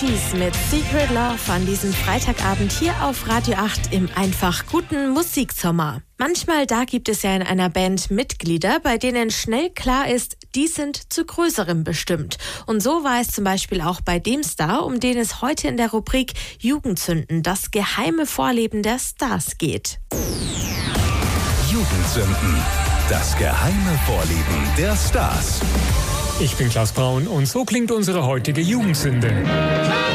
Banshees mit Secret Love an diesem Freitagabend hier auf Radio 8 im einfach guten Musiksommer. Manchmal da gibt es ja in einer Band Mitglieder, bei denen schnell klar ist, die sind zu Größerem bestimmt. Und so war es zum Beispiel auch bei dem Star, um den es heute in der Rubrik Jugendsünden, das geheime Vorleben der Stars geht. Jugendsünden, das geheime Vorleben der Stars. Ich bin Klaus Braun und so klingt unsere heutige Jugendsünde.